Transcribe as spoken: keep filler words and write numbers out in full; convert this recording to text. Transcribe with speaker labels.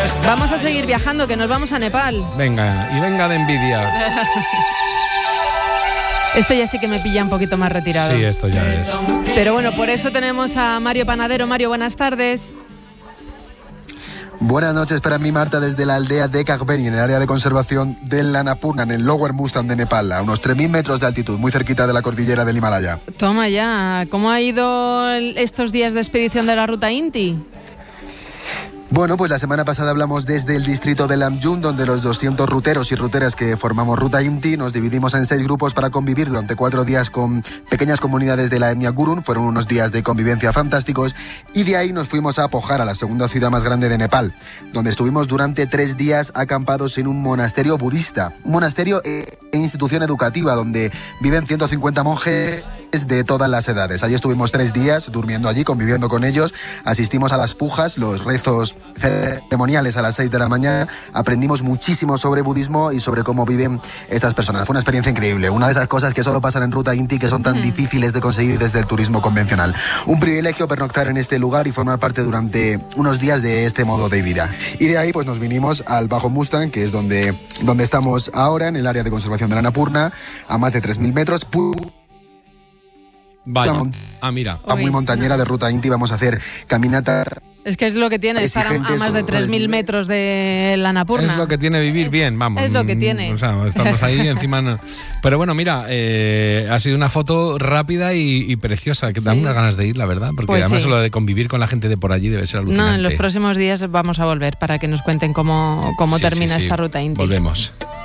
Speaker 1: Vamos a seguir viajando, que nos vamos a Nepal.
Speaker 2: Venga, y venga de envidia.
Speaker 1: Esto ya sí que me pilla un poquito más retirado.
Speaker 2: Sí, esto ya es.
Speaker 1: Pero bueno, por eso tenemos a Mario Panadero. Mario, buenas tardes.
Speaker 3: Buenas noches para mí, Marta, desde la aldea de Kagbeni, en el área de conservación del Annapurna, en el Lower Mustang de Nepal, a unos tres mil metros de altitud, muy cerquita de la cordillera del Himalaya.
Speaker 1: Toma ya. ¿Cómo ha ido estos días de expedición de la ruta Inti?
Speaker 3: Bueno, pues la semana pasada hablamos desde el distrito de Lamjung, donde los doscientos ruteros y ruteras que formamos Ruta Inti nos dividimos en seis grupos para convivir durante cuatro días con pequeñas comunidades de la etnia Gurung. Fueron unos días de convivencia fantásticos y de ahí nos fuimos a Pokhara, la segunda ciudad más grande de Nepal, donde estuvimos durante tres días acampados en un monasterio budista, un monasterio e institución educativa donde viven ciento cincuenta monjes de todas las edades. Allí estuvimos tres días durmiendo allí, conviviendo con ellos, asistimos a las pujas, los rezos ceremoniales a las seis de la mañana, aprendimos muchísimo sobre budismo y sobre cómo viven estas personas. Fue una experiencia increíble, una de esas cosas que solo pasan en Ruta Inti, que son tan mm. difíciles de conseguir desde el turismo convencional. Un privilegio pernoctar en este lugar y formar parte durante unos días de este modo de vida. Y de ahí pues nos vinimos al Bajo Mustang, que es donde, donde estamos ahora, en el área de conservación de la Annapurna, a más de tres mil metros.
Speaker 2: Vaya. Ah, mira.
Speaker 3: A muy montañera de Ruta Inti, vamos a hacer caminata.
Speaker 1: Es que es lo que tiene estar a, a más de tres mil metros de la Annapurna.
Speaker 2: Es lo que tiene vivir bien, vamos.
Speaker 1: Es lo que tiene.
Speaker 2: O sea, estamos ahí encima. No. Pero bueno, mira, eh, ha sido una foto rápida y, y preciosa, que dan sí. unas ganas de ir, la verdad, porque pues además sí. lo de convivir con la gente de por allí debe ser alucinante.
Speaker 1: No, en los próximos días vamos a volver para que nos cuenten cómo, cómo sí, termina
Speaker 2: sí, sí.
Speaker 1: esta Ruta Inti.
Speaker 2: Volvemos.